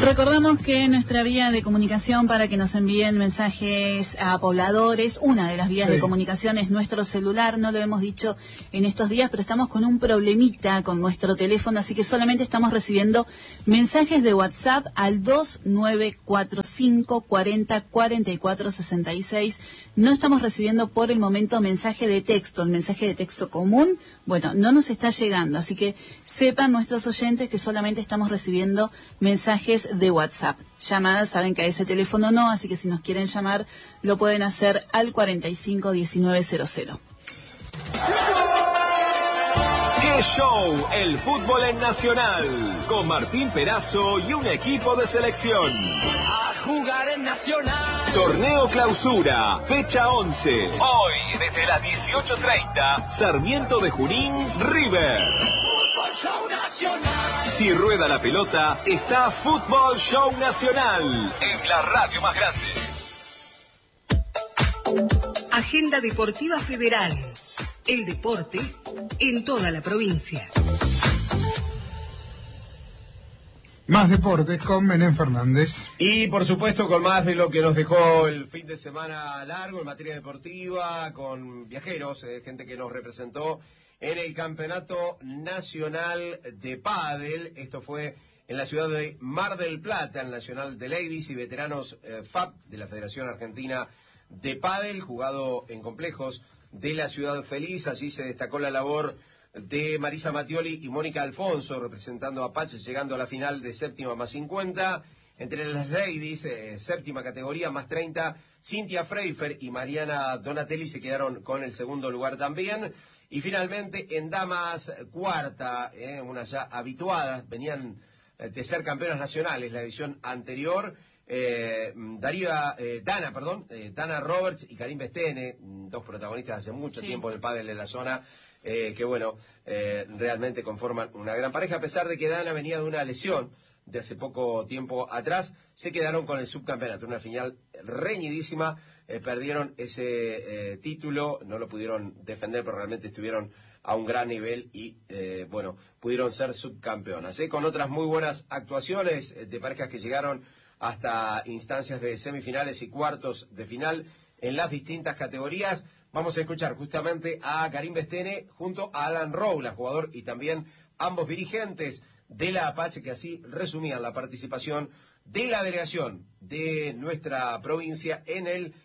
Recordamos que nuestra vía de comunicación para que nos envíen mensajes a pobladores, una de las vías de comunicación es nuestro celular, no lo hemos dicho en estos días, pero estamos con un problemita con nuestro teléfono, así que solamente estamos recibiendo mensajes de WhatsApp al 2945 40 44 66. No estamos recibiendo por el momento mensaje de texto, el mensaje de texto común, bueno, no nos está llegando, así que sepan nuestros oyentes que solamente estamos recibiendo mensajes de WhatsApp. Llamadas, saben que a ese teléfono no, así que si nos quieren llamar, lo pueden hacer al 45 1900. ¡Qué show! El fútbol en Nacional, con Martín Perazo y un equipo de selección. A jugar en Nacional. Torneo Clausura, fecha 11. Hoy, desde las 18:30, Sarmiento de Junín, River. Fútbol Show Nacional. Si rueda la pelota, está Fútbol Show Nacional, en la radio más grande. Agenda Deportiva Federal. El deporte en toda la provincia. Más deportes con Menem Fernández. Y por supuesto con más de lo que nos dejó el fin de semana largo en materia deportiva, con viajeros, gente que nos representó en el Campeonato Nacional de Pádel. Esto fue en la ciudad de Mar del Plata, el Nacional de Ladies y Veteranos FAP de la Federación Argentina de Pádel, jugado en complejos de la Ciudad Feliz. Allí se destacó la labor de Marisa Mattioli y Mónica Alfonso, representando a Apache, llegando a la final de séptima más 50. Entre las ladies, séptima categoría más 30, Cintia Freifer y Mariana Donatelli se quedaron con el segundo lugar también. Y finalmente en damas, cuarta, unas ya habituadas, venían de ser campeonas nacionales la edición anterior. Dana Roberts y Karim Bestene, dos protagonistas hace mucho tiempo del pádel en la zona, que bueno, realmente conforman una gran pareja, a pesar de que Dana venía de una lesión de hace poco tiempo atrás. Se quedaron con el subcampeonato, una final reñidísima, perdieron ese título, no lo pudieron defender, pero realmente estuvieron a un gran nivel y, bueno, pudieron ser subcampeonas, con otras muy buenas actuaciones de parejas que llegaron hasta instancias de semifinales y cuartos de final en las distintas categorías. Vamos a escuchar justamente a Karim Bestene junto a Alan Roula, jugador y también ambos dirigentes de la Apache, que así resumían la participación de la delegación de nuestra provincia en el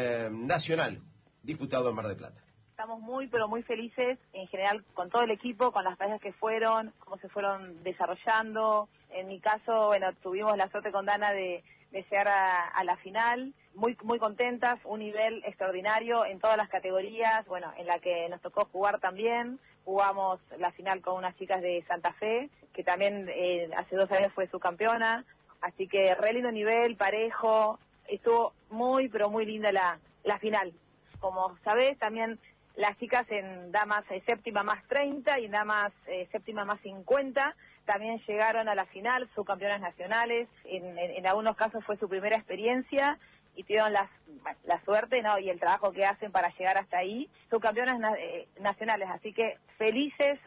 Nacional disputado en Mar del Plata. Estamos muy, pero muy felices en general con todo el equipo, con las parejas que fueron, cómo se fueron desarrollando. En mi caso, bueno, tuvimos la suerte con Dana de llegar a la final, muy contentas, un nivel extraordinario en todas las categorías, bueno, en la que nos tocó jugar también. Jugamos la final con unas chicas de Santa Fe, que también hace 2 años fue subcampeona, así que re lindo nivel, parejo, estuvo muy, pero muy linda la final. Como sabés, también las chicas en damas séptima más 30 y en damas séptima más 50 también llegaron a la final, subcampeonas nacionales. En algunos casos fue su primera experiencia y tuvieron la suerte, ¿no?, y el trabajo que hacen para llegar hasta ahí, subcampeonas nacionales. Así que felices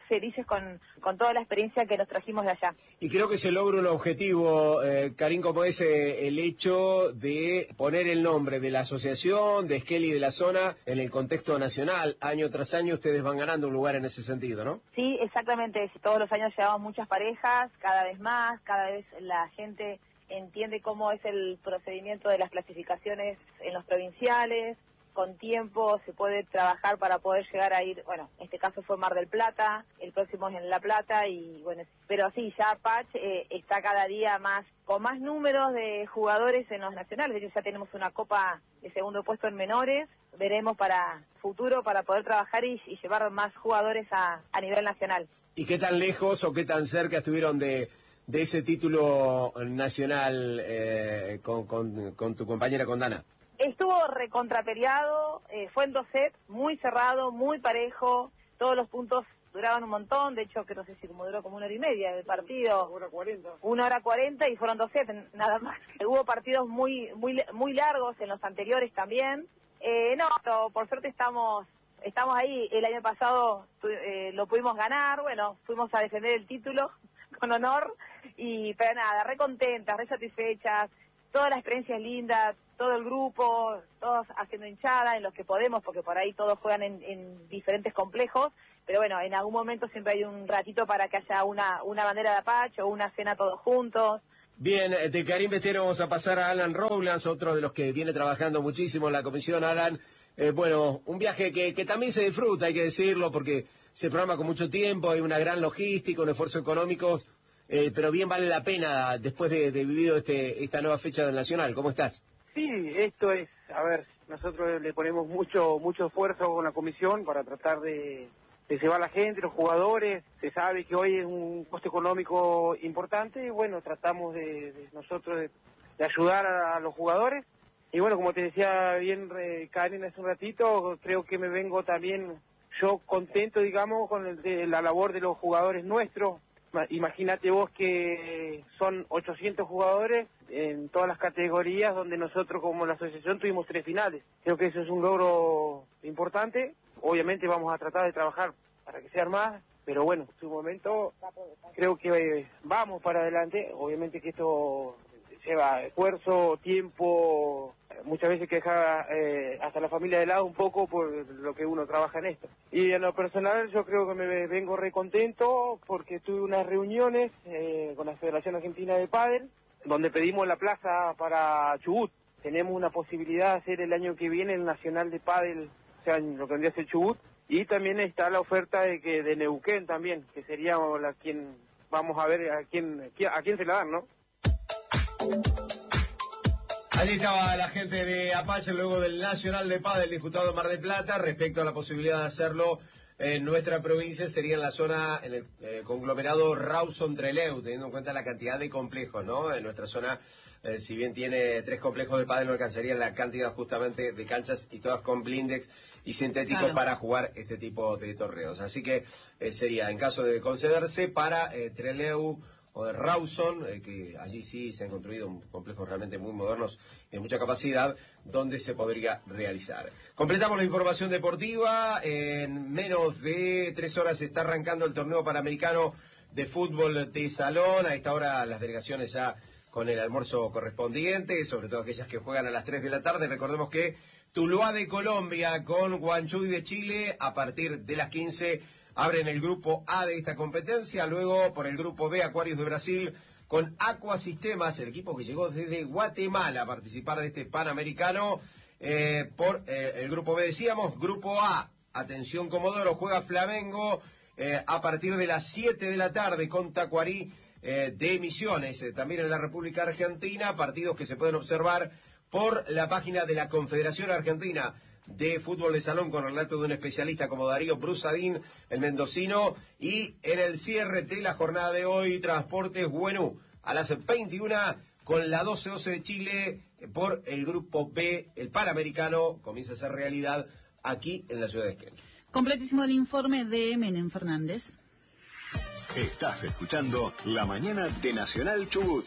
con toda la experiencia que nos trajimos de allá. Y creo que se logra un objetivo, Karim, como es el hecho de poner el nombre de la asociación, de Esquel y de la zona en el contexto nacional. Año tras año ustedes van ganando un lugar en ese sentido, ¿no? Sí, exactamente. Todos los años llevamos muchas parejas, cada vez más, cada vez la gente entiende cómo es el procedimiento de las clasificaciones en los provinciales. Con tiempo se puede trabajar para poder llegar a ir, bueno, en este caso fue Mar del Plata, el próximo es en La Plata y bueno, pero sí, ya Apache está cada día más, con más números de jugadores en los nacionales. De hecho ya tenemos una copa de segundo puesto en menores, veremos para futuro para poder trabajar y llevar más jugadores a nivel nacional. ¿Y qué tan lejos o qué tan cerca estuvieron de ese título nacional con tu compañera, con Dana? Estuvo recontrapeleado, fue en 2 sets, muy cerrado, muy parejo, todos los puntos duraban un montón, de hecho que no sé si duró como 1 hora y media el partido. 1 hora 40 y fueron 2 sets, nada más. Hubo partidos muy largos en los anteriores también. No, por suerte estamos ahí. El año pasado lo pudimos ganar, bueno, fuimos a defender el título, con honor, pero nada, re contentas, re satisfechas, toda la experiencia es linda, todo el grupo, todos haciendo hinchada en los que podemos, porque por ahí todos juegan en diferentes complejos, pero bueno, en algún momento siempre hay un ratito para que haya una bandera de Apache o una cena todos juntos. Bien, de Karim Besteno vamos a pasar a Alan Rowlands, otro de los que viene trabajando muchísimo en la comisión. Alan, bueno, un viaje que también se disfruta, hay que decirlo, porque se programa con mucho tiempo, hay una gran logística, un esfuerzo económico, pero bien vale la pena después de vivido esta nueva fecha del Nacional. ¿Cómo estás? Sí, esto es, a ver, nosotros le ponemos mucho esfuerzo con la comisión para tratar de llevar a la gente, los jugadores. Se sabe que hoy es un costo económico importante y bueno, tratamos nosotros de ayudar a los jugadores. Y bueno, como te decía bien Karen hace un ratito, creo que me vengo también yo contento, digamos, con la labor de los jugadores nuestros. Imagínate vos que son 800 jugadores en todas las categorías, donde nosotros como la asociación tuvimos 3 finales. Creo que eso es un logro importante. Obviamente vamos a tratar de trabajar para que sean más, pero bueno, en su momento creo que vamos para adelante. Obviamente que esto lleva esfuerzo, tiempo, muchas veces que deja hasta la familia de lado un poco por lo que uno trabaja en esto. Y en lo personal yo creo que me vengo re contento porque tuve unas reuniones con la Federación Argentina de Pádel, donde pedimos la plaza para Chubut. Tenemos una posibilidad de hacer el año que viene el Nacional de Pádel, o sea, lo que vendría a ser Chubut, y también está la oferta de Neuquén también, que sería quien vamos a ver a quién se la dan, ¿no? Allí estaba la gente de Apache luego del Nacional de Pádel disputado en Mar del Plata. Respecto a la posibilidad de hacerlo en nuestra provincia, sería en la zona, en el conglomerado Rawson-Trelew, teniendo en cuenta la cantidad de complejos, ¿no? En nuestra zona, si bien tiene 3 complejos de pádel, no alcanzaría la cantidad justamente de canchas y todas con blindex y sintéticos, claro, para jugar este tipo de torneos. Así que sería, en caso de concederse, para Trelew o de Rawson, que allí sí se han construido complejos realmente muy modernos y de mucha capacidad, donde se podría realizar. Completamos la información deportiva. En menos de 3 horas está arrancando el torneo panamericano de fútbol de salón. A esta hora las delegaciones ya con el almuerzo correspondiente, sobre todo aquellas que juegan a las 3 de la tarde. Recordemos que Tuluá de Colombia con Guanchuy de Chile a partir de las 15 abren el grupo A de esta competencia. Luego por el grupo B, Aquarius de Brasil con Aquasistemas, el equipo que llegó desde Guatemala a participar de este Panamericano. Por el grupo B decíamos, grupo A, atención Comodoro, juega Flamengo a partir de las 7 de la tarde con Tacuarí de Misiones, también en la República Argentina, partidos que se pueden observar por la página de la Confederación Argentina de Fútbol de Salón, con relato de un especialista como Darío Brusadín, el mendocino. Y en el cierre de la jornada de hoy, Transportes Güenú a las 21 con la 12-12 de Chile por el grupo B. El Panamericano comienza a ser realidad aquí en la ciudad de Esquel. Completísimo el informe de Menem Fernández. Estás escuchando La Mañana de Nacional Chubut.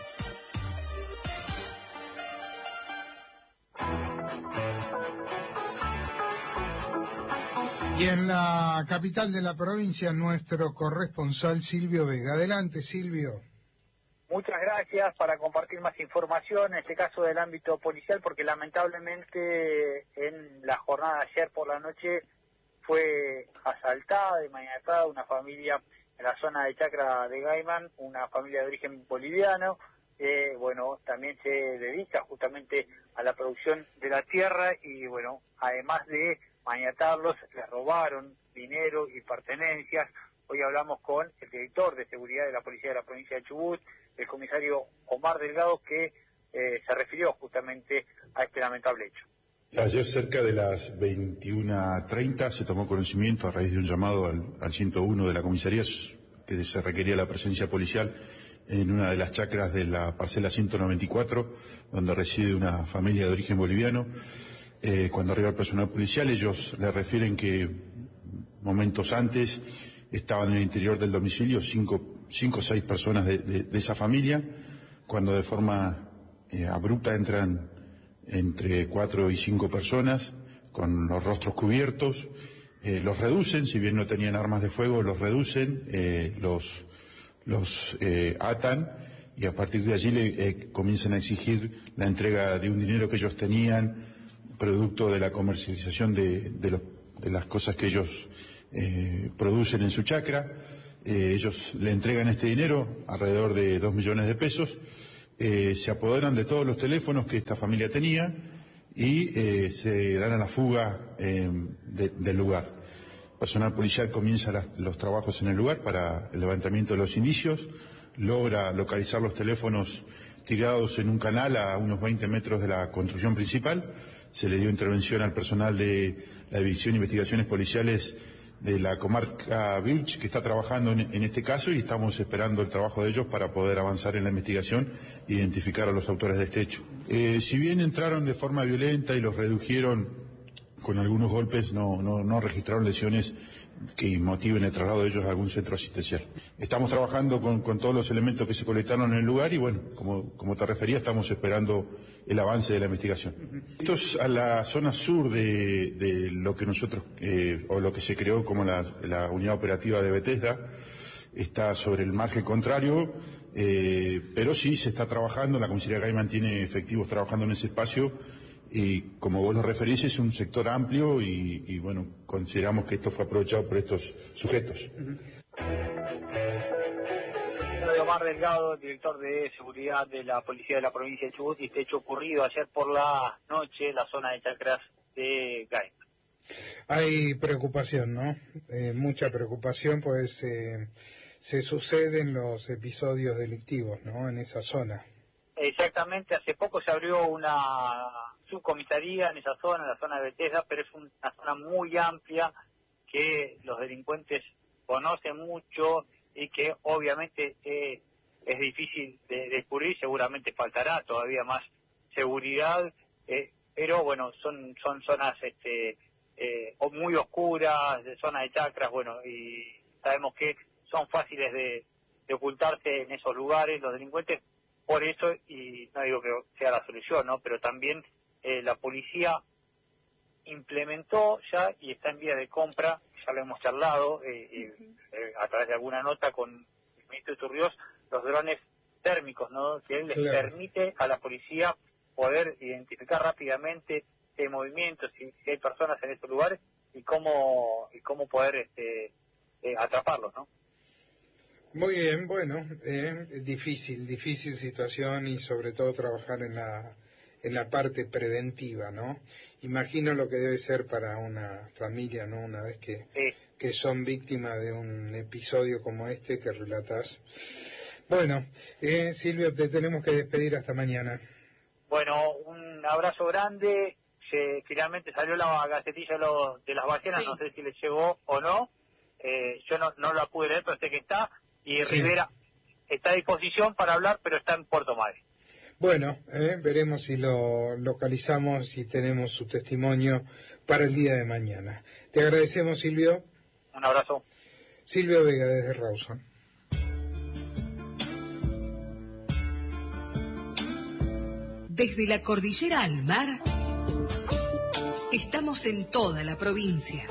Y en la capital de la provincia, nuestro corresponsal Silvio Vega. Adelante, Silvio. Muchas gracias para compartir más información, en este caso del ámbito policial, porque lamentablemente en la jornada de ayer por la noche fue asaltada y maniatada una familia en la zona de Chacra de Gaiman, una familia de origen boliviano, bueno, también se dedica justamente a la producción de la tierra y bueno, además de maniatarlos, les robaron dinero y pertenencias. Hoy hablamos con el director de seguridad de la policía de la provincia de Chubut, el comisario Omar Delgado, que se refirió justamente a este lamentable hecho. Ayer cerca de las 21:30 se tomó conocimiento a raíz de un llamado al 101 de la comisaría que se requería la presencia policial en una de las chacras de la parcela 194, donde reside una familia de origen boliviano. Cuando arriba el personal policial, ellos le refieren que momentos antes estaban en el interior del domicilio cinco o 6 personas de esa familia, cuando de forma abrupta entran entre 4 y 5 personas con los rostros cubiertos, los reducen, si bien no tenían armas de fuego, los reducen, los los atan y a partir de allí le comienzan a exigir la entrega de un dinero que ellos tenían, producto de la comercialización de las cosas que ellos producen en su chacra. Ellos le entregan este dinero, alrededor de 2 millones de pesos, se apoderan de todos los teléfonos que esta familia tenía y se dan a la fuga del lugar. Personal policial comienza los trabajos en el lugar para el levantamiento de los indicios, logra localizar los teléfonos tirados en un canal a unos 20 metros de la construcción principal. Se le dio intervención al personal de la División de Investigaciones Policiales de la comarca Birch, que está trabajando en este caso, y estamos esperando el trabajo de ellos para poder avanzar en la investigación e identificar a los autores de este hecho. Si bien entraron de forma violenta y los redujeron con algunos golpes, no registraron lesiones que motiven el traslado de ellos a algún centro asistencial. Estamos trabajando con todos los elementos que se colectaron en el lugar y bueno, como te refería, estamos esperando el avance de la investigación. Esto es a la zona sur de lo que nosotros, o lo que se creó como la unidad operativa de Bethesda, está sobre el margen contrario, pero sí se está trabajando, la comisaría Gaiman tiene efectivos trabajando en ese espacio, y como vos lo referís, es un sector amplio y bueno, consideramos que esto fue aprovechado por estos sujetos. Omar Delgado, director de seguridad de la Policía de la Provincia de Chubut, y este hecho ocurrido ayer por la noche en la zona de chacras de Gaiman. Hay preocupación, ¿no? Mucha preocupación, pues se suceden los episodios delictivos, ¿no? En esa zona. Exactamente, hace poco se abrió una subcomisaría en esa zona, en la zona de Bethesda, pero es una zona muy amplia que los delincuentes conocen mucho y que obviamente es difícil de descubrir, seguramente faltará todavía más seguridad, pero bueno, son zonas muy oscuras, zonas de chacras, bueno, y sabemos que son fáciles de ocultarse en esos lugares los delincuentes. Por eso, y no digo que sea la solución, ¿no? Pero también la policía implementó ya y está en vía de compra, ya lo hemos charlado a través de alguna nota con el ministro Iturriós, los drones térmicos, ¿no? Que les permite a la policía poder identificar rápidamente qué movimientos, si hay personas en estos lugares y cómo poder atraparlos, ¿no? Muy bien, bueno, difícil situación y sobre todo trabajar en la parte preventiva, ¿no? Imagino lo que debe ser para una familia, ¿no? Una vez que son víctimas de un episodio como este que relatás. Bueno, Silvio, te tenemos que despedir hasta mañana. Bueno, un abrazo grande. Finalmente salió la gacetilla de las ballenas, sí. No sé si les llegó o no. Yo no la pude leer, pero sé que está. Y sí. Rivera está a disposición para hablar, pero está en Puerto Madre. Bueno, veremos si lo localizamos y tenemos su testimonio para el día de mañana. Te agradecemos, Silvio. Un abrazo. Silvio Vega, desde Rawson. Desde la cordillera al mar, estamos en toda la provincia.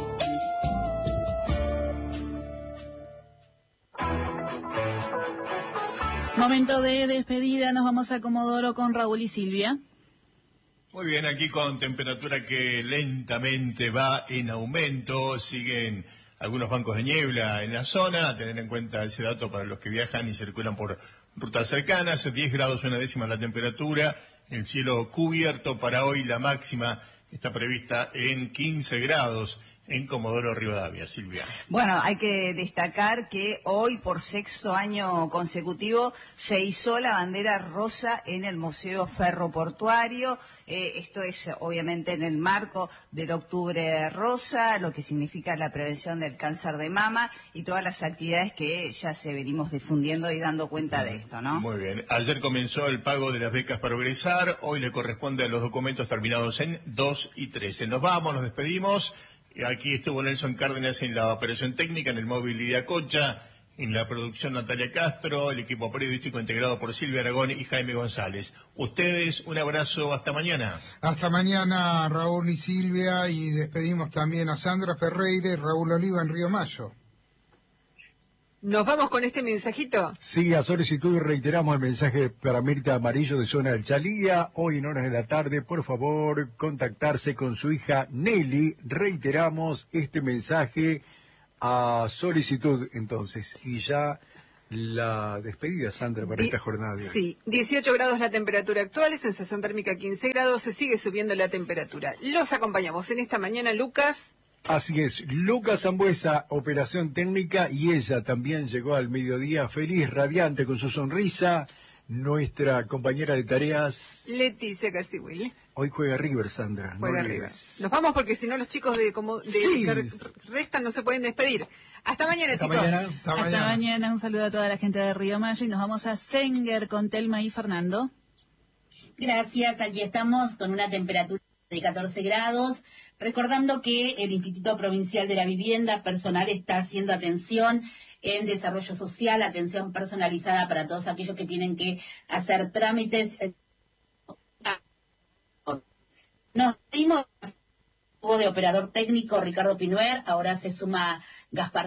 Momento de despedida, nos vamos a Comodoro con Raúl y Silvia. Muy bien, aquí con temperatura que lentamente va en aumento, siguen algunos bancos de niebla en la zona, a tener en cuenta ese dato para los que viajan y circulan por rutas cercanas, 10 grados 1/10 la temperatura, el cielo cubierto para hoy, la máxima está prevista en 15 grados. En Comodoro Rivadavia, Silvia. Bueno, hay que destacar que hoy, por 6º año consecutivo, se izó la bandera rosa en el Museo Ferroportuario. Esto es, obviamente, en el marco del Octubre Rosa, lo que significa la prevención del cáncer de mama y todas las actividades que ya se venimos difundiendo y dando cuenta de esto, ¿no? Muy bien. Ayer comenzó el pago de las becas para egresar. Hoy le corresponde a los documentos terminados en 2 y 13. Nos vamos, nos despedimos. Aquí estuvo Nelson Cárdenas en la operación técnica, en el móvil Lidia Cocha, en la producción Natalia Castro, el equipo periodístico integrado por Silvia Aragón y Jaime González. Ustedes, un abrazo, hasta mañana. Hasta mañana, Raúl y Silvia, y despedimos también a Sandra Ferreira y Raúl Oliva en Río Mayo. Nos vamos con este mensajito. Sí, a solicitud reiteramos el mensaje para Mirta Amarillo de Zona del Chalía. Hoy en horas de la tarde, por favor, contactarse con su hija Nelly. Reiteramos este mensaje a solicitud, entonces. Y ya la despedida, Sandra, para esta jornada de hoy. Sí, 18 grados la temperatura actual, sensación térmica 15 grados, se sigue subiendo la temperatura. Los acompañamos en esta mañana, Lucas. Así es, Lucas Zambuesa, operación técnica, y ella también llegó al mediodía feliz, radiante, con su sonrisa, nuestra compañera de tareas. Leticia Castigüil. Hoy juega River, Sandra. Juega no River. Nos vamos porque si no los chicos Sí. que restan no se pueden despedir. Hasta mañana, chicos. Hasta mañana. Un saludo a toda la gente de Río Mayo y nos vamos a Senger con Telma y Fernando. Gracias, aquí estamos con una temperatura de 14 grados. Recordando que el Instituto Provincial de la Vivienda Personal está haciendo atención en desarrollo social, atención personalizada para todos aquellos que tienen que hacer trámites. Nos dimos de operador técnico Ricardo Pinuer, ahora se suma Gaspar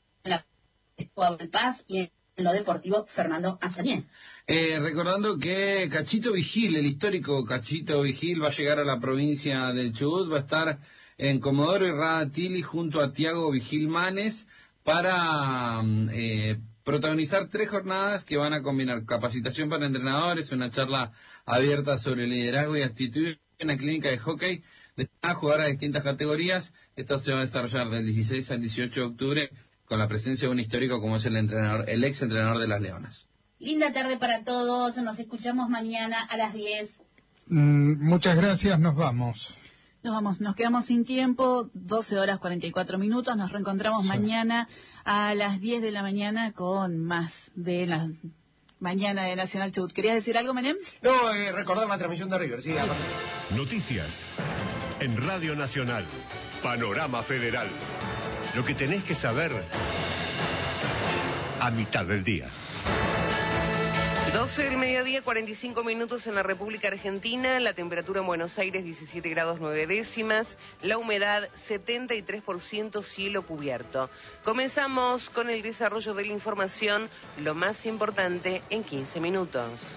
Paz y en lo deportivo Fernando Azañén. Recordando que Cachito Vigil, el histórico Cachito Vigil, va a llegar a la provincia del Chubut, va a estar en Comodoro y Radatili junto a Tiago Vigil Manes para protagonizar 3 jornadas que van a combinar capacitación para entrenadores, una charla abierta sobre liderazgo y actitud, una clínica de hockey a jugar a distintas categorías. Esto se va a desarrollar del 16 al 18 de octubre con la presencia de un histórico como es el ex entrenador de las Leonas. Linda tarde para todos, nos escuchamos mañana a las 10. Muchas gracias, nos vamos. Nos quedamos sin tiempo, 12 horas 44 minutos, nos reencontramos mañana a las 10 de la mañana con más de la mañana de Nacional Chubut. ¿Querías decir algo, Menem? No, recordar la transmisión de River, sí. Noticias en Radio Nacional, Panorama Federal. Lo que tenés que saber a mitad del día. 12 del mediodía, 45 minutos en la República Argentina, la temperatura en Buenos Aires 17 grados 9 décimas, la humedad 73%, cielo cubierto. Comenzamos con el desarrollo de la información, lo más importante en 15 minutos.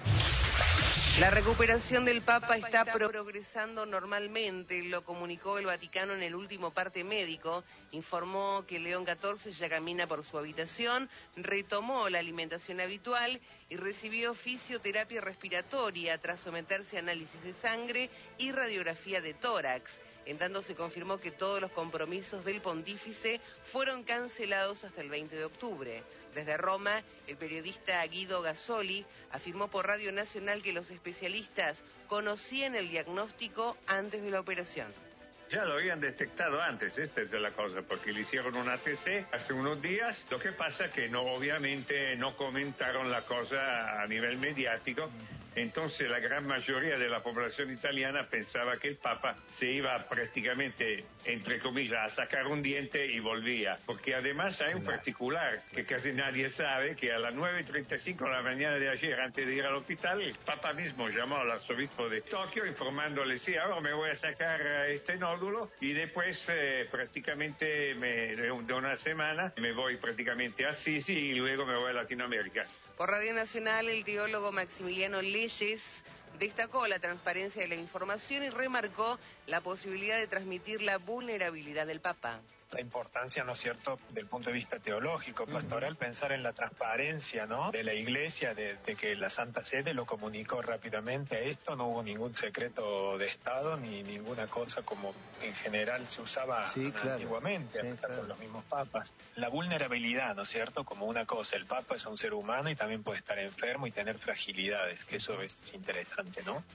La recuperación del Papa está progresando normalmente, lo comunicó el Vaticano en el último parte médico. Informó que León XIV ya camina por su habitación, retomó la alimentación habitual y recibió fisioterapia respiratoria tras someterse a análisis de sangre y radiografía de tórax. En tanto se confirmó que todos los compromisos del pontífice fueron cancelados hasta el 20 de octubre. Desde Roma, el periodista Guido Gasoli afirmó por Radio Nacional que los especialistas conocían el diagnóstico antes de la operación. Ya lo habían detectado antes, esta es la cosa, porque le hicieron un ATC hace unos días. Lo que pasa que obviamente no comentaron la cosa a nivel mediático. Entonces la gran mayoría de la población italiana pensaba que el Papa se iba prácticamente, entre comillas, a sacar un diente y volvía. Porque además hay un particular que casi nadie sabe, que a las 9:35 de la mañana de ayer, antes de ir al hospital, el Papa mismo llamó al arzobispo de Tokio informándole, sí, ahora me voy a sacar este nódulo y después prácticamente de una semana me voy prácticamente a Assisi y luego me voy a Latinoamérica. Por Radio Nacional, el teólogo Maximiliano Leyes destacó la transparencia de la información y remarcó la posibilidad de transmitir la vulnerabilidad del Papa. La importancia, ¿no es cierto?, del punto de vista teológico, pastoral, pensar en la transparencia, ¿no?, de la Iglesia, de que la Santa Sede lo comunicó rápidamente a esto, no hubo ningún secreto de Estado ni ninguna cosa como en general se usaba antiguamente, hasta con los mismos papas. La vulnerabilidad, ¿no es cierto?, como una cosa, el Papa es un ser humano y también puede estar enfermo y tener fragilidades, que eso es interesante, ¿no?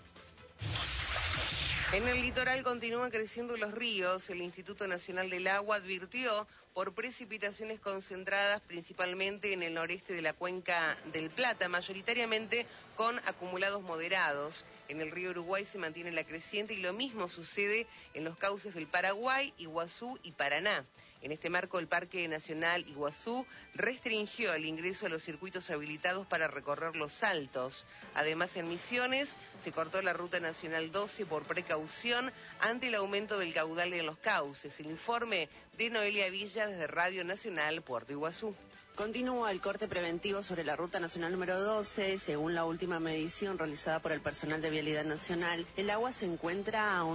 En el litoral continúan creciendo los ríos. El Instituto Nacional del Agua advirtió por precipitaciones concentradas principalmente en el noreste de la cuenca del Plata, mayoritariamente con acumulados moderados. En el río Uruguay se mantiene la creciente y lo mismo sucede en los cauces del Paraguay, Iguazú y Paraná. En este marco, el Parque Nacional Iguazú restringió el ingreso a los circuitos habilitados para recorrer los saltos. Además, en Misiones se cortó la Ruta Nacional 12 por precaución ante el aumento del caudal en los cauces. El informe de Noelia Villa desde Radio Nacional Puerto Iguazú. Continúa el corte preventivo sobre la Ruta Nacional número 12. Según la última medición realizada por el personal de Vialidad Nacional, el agua se encuentra a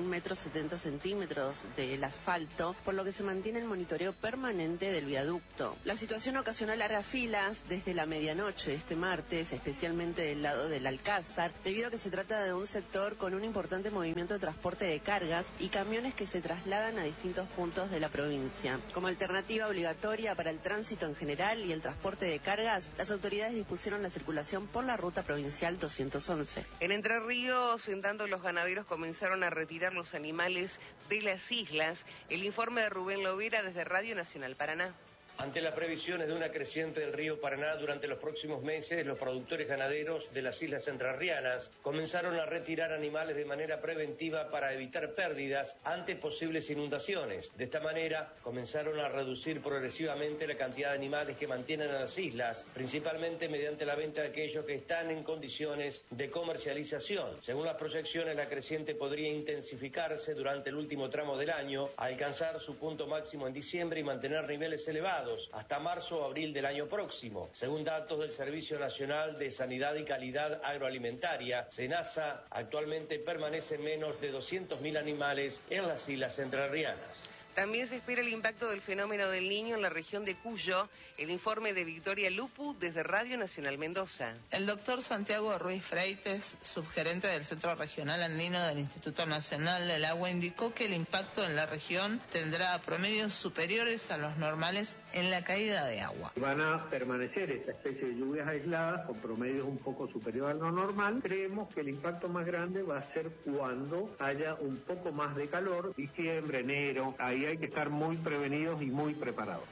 1,70 m del asfalto, por lo que se mantiene el monitoreo permanente del viaducto. La situación ocasionó largas filas desde la medianoche este martes, especialmente del lado del Alcázar, debido a que se trata de un sector con un importante movimiento de transporte de cargas y camiones que se trasladan a distintos puntos de la provincia. Como alternativa obligatoria para el tránsito en general y el transporte de cargas, las autoridades dispusieron la circulación por la ruta provincial 211. En Entre Ríos, en tanto los ganaderos comenzaron a retirar los animales de las islas, el informe de Rubén Lovera desde Radio Nacional Paraná. Ante las previsiones de una creciente del río Paraná durante los próximos meses, los productores ganaderos de las islas entrerrianas comenzaron a retirar animales de manera preventiva para evitar pérdidas ante posibles inundaciones. De esta manera, comenzaron a reducir progresivamente la cantidad de animales que mantienen en las islas, principalmente mediante la venta de aquellos que están en condiciones de comercialización. Según las proyecciones, la creciente podría intensificarse durante el último tramo del año, alcanzar su punto máximo en diciembre y mantener niveles elevados hasta marzo o abril del año próximo. Según datos del Servicio Nacional de Sanidad y Calidad Agroalimentaria, SENASA, actualmente permanecen menos de 200.000 animales en las islas entrerrianas. También se espera el impacto del fenómeno del Niño en la región de Cuyo. El informe de Victoria Lupu desde Radio Nacional Mendoza. El doctor Santiago Ruiz Freites, subgerente del Centro Regional Andino del Instituto Nacional del Agua, indicó que el impacto en la región tendrá promedios superiores a los normales en la caída de agua. Van a permanecer esta especie de lluvias aisladas con promedios un poco superiores a lo normal. Creemos que el impacto más grande va a ser cuando haya un poco más de calor, diciembre, enero, ahí hay que estar muy prevenidos y muy preparados.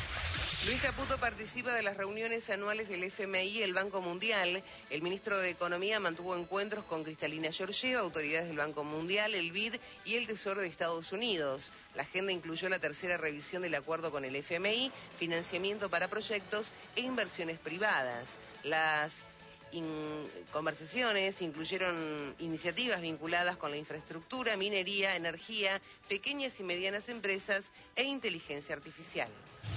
Luis Caputo participa de las reuniones anuales del FMI y el Banco Mundial. El ministro de Economía mantuvo encuentros con Cristalina Georgieva, autoridades del Banco Mundial, el BID y el Tesoro de Estados Unidos. La agenda incluyó la tercera revisión del acuerdo con el FMI, financiamiento para proyectos e inversiones privadas. Las conversaciones incluyeron iniciativas vinculadas con la infraestructura, minería, energía, pequeñas y medianas empresas e inteligencia artificial.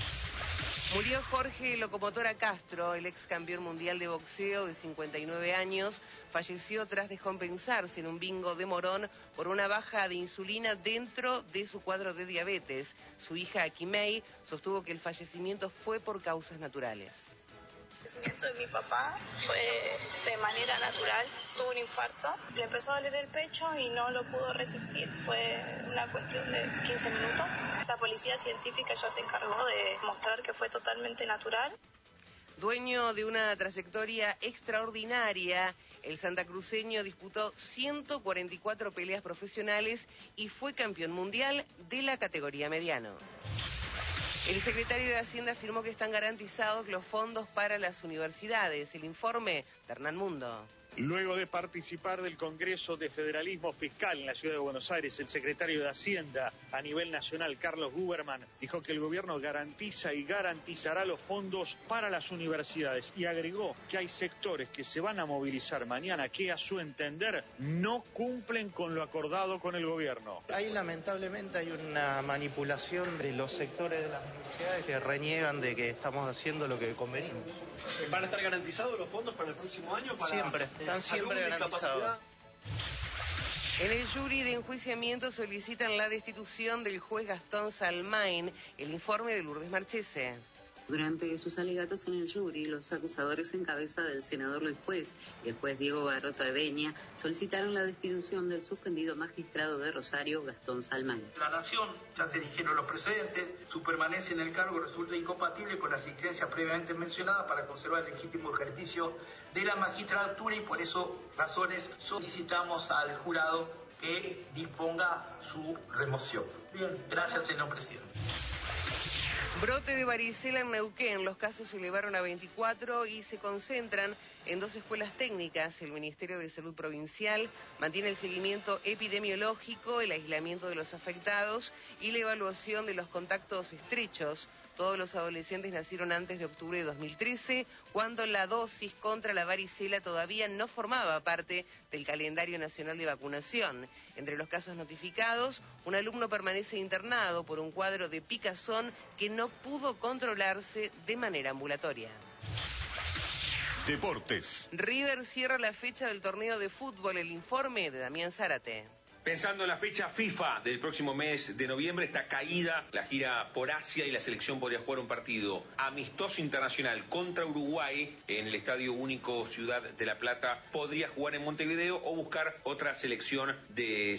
Murió Jorge Locomotora Castro, el ex campeón mundial de boxeo de 59 años. Falleció tras descompensarse en un bingo de Morón por una baja de insulina dentro de su cuadro de diabetes. Su hija Akimei sostuvo que el fallecimiento fue por causas naturales. El fallecimiento de mi papá fue de manera natural, tuvo un infarto, le empezó a doler el pecho y no lo pudo resistir, fue una cuestión de 15 minutos. La policía científica ya se encargó de mostrar que fue totalmente natural. Dueño de una trayectoria extraordinaria, el santacruceño disputó 144 peleas profesionales y fue campeón mundial de la categoría mediano. El secretario de Hacienda afirmó que están garantizados los fondos para las universidades. El informe de Hernán Mundo. Luego de participar del Congreso de Federalismo Fiscal en la Ciudad de Buenos Aires, el secretario de Hacienda a nivel nacional, Carlos Guberman, dijo que el gobierno garantiza y garantizará los fondos para las universidades y agregó que hay sectores que se van a movilizar mañana que a su entender no cumplen con lo acordado con el gobierno. Ahí lamentablemente hay una manipulación de los sectores de las universidades que reniegan de que estamos haciendo lo que convenimos. ¿Van a estar garantizados los fondos para el próximo año? Siempre. Están siempre garantizados. En el jury de enjuiciamiento solicitan la destitución del juez Gastón Salmain. El informe de Lourdes Marchese. Durante sus alegatos en el jury, los acusadores en cabeza del senador Luis Juez y el juez Diego Garroto Edeña solicitaron la destitución del suspendido magistrado de Rosario, Gastón Salmain. La Nación, ya se dijeron los precedentes, su permanencia en el cargo resulta incompatible con las exigencias previamente mencionadas para conservar el legítimo ejercicio de la magistratura y por eso razones solicitamos al jurado que disponga su remoción. Bien, gracias, señor presidente. Brote de varicela en Neuquén. Los casos se elevaron a 24 y se concentran en 2 escuelas técnicas. El Ministerio de Salud Provincial mantiene el seguimiento epidemiológico, el aislamiento de los afectados y la evaluación de los contactos estrechos. Todos los adolescentes nacieron antes de octubre de 2013, cuando la dosis contra la varicela todavía no formaba parte del calendario nacional de vacunación. Entre los casos notificados, un alumno permanece internado por un cuadro de picazón que no pudo controlarse de manera ambulatoria. Deportes. River cierra la fecha del torneo de fútbol. El informe de Damián Zárate. Pensando en la fecha FIFA del próximo mes de noviembre, está caída la gira por Asia y la selección podría jugar un partido amistoso internacional contra Uruguay en el Estadio Único Ciudad de La Plata. Podría jugar en Montevideo o buscar otra selección de